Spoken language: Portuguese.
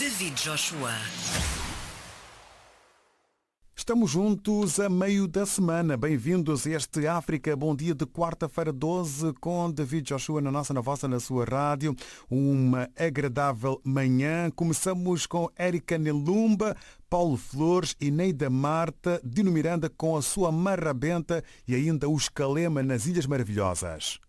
David Joshua. Estamos juntos a meio da semana. Bem-vindos a este África. Bom dia de quarta-feira 12 com David Joshua na vossa, na sua rádio. Uma agradável manhã. Começamos com Érica Nelumba, Paulo Flores e Neida Marta, Dino Miranda com a sua Marrabenta e ainda os Calema nas Ilhas Maravilhosas.